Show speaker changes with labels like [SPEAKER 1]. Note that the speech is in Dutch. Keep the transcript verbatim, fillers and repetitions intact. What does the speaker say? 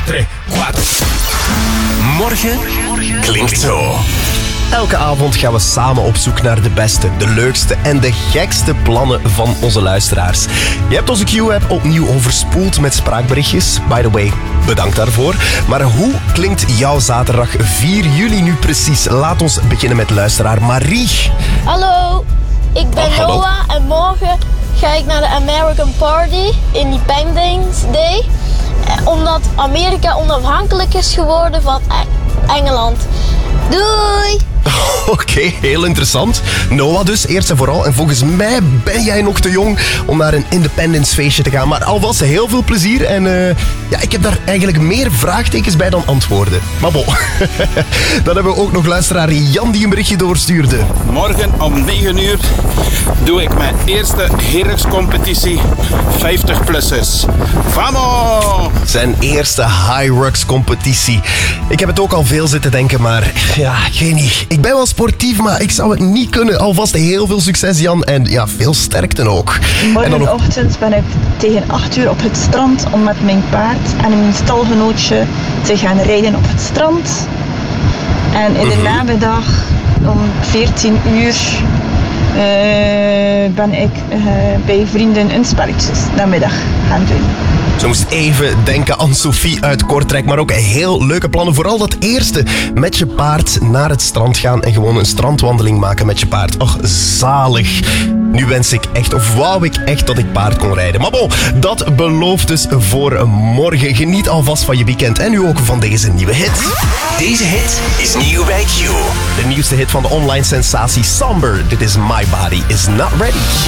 [SPEAKER 1] tres, cuatro. Morgen klinkt zo.
[SPEAKER 2] Elke avond gaan we samen op zoek naar de beste, de leukste en de gekste plannen van onze luisteraars. Je hebt onze Q-app opnieuw overspoeld met spraakberichtjes. By the way, bedankt daarvoor. Maar hoe klinkt jouw zaterdag vier juli nu precies? Laat ons beginnen met luisteraar Marie.
[SPEAKER 3] Hallo, ik ben
[SPEAKER 2] Oh, hallo.
[SPEAKER 3] Noah en morgen ga ik naar de American Party, Independence Day. Eh, Omdat Amerika onafhankelijk is geworden van E- Engeland. Doei!
[SPEAKER 2] Oké, heel interessant. Noah dus, eerst en vooral. En volgens mij ben jij nog te jong om naar een Independence feestje te gaan. Maar alvast heel veel plezier. En eh, ja, ik heb daar eigenlijk meer vraagtekens bij dan antwoorden. Maar bon. Dan hebben we ook nog luisteraar Jan die een berichtje doorstuurde.
[SPEAKER 4] Morgen om negen uur doe ik mijn eerste Herix-competitie vijftig-plussers. Vamos!
[SPEAKER 2] Zijn eerste High Rocks competitie. Ik heb het ook al veel zitten denken, maar ja, ik weet niet. Ik ben wel sportief, maar ik zou het niet kunnen. Alvast heel veel succes, Jan. En ja, veel sterkte ook. En dan nog...
[SPEAKER 5] Morgenochtend ben ik tegen acht uur op het strand om met mijn paard en mijn stalgenootje te gaan rijden op het strand. En in de namiddag om veertien uur uh, ben ik uh, bij vrienden een spelletje namiddag gaan doen.
[SPEAKER 2] Ze moest even denken aan Sophie uit Kortrijk, maar ook heel leuke plannen. Vooral dat eerste, met je paard naar het strand gaan en gewoon een strandwandeling maken met je paard. Och, zalig. Nu wens ik echt, of wou ik echt dat ik paard kon rijden. Maar bon, dat belooft dus voor morgen. Geniet alvast van je weekend en nu ook van deze nieuwe hit.
[SPEAKER 1] Deze hit is nieuw bij Q.
[SPEAKER 2] De nieuwste hit van de online sensatie Somber. Dit is My Body Is Not Ready.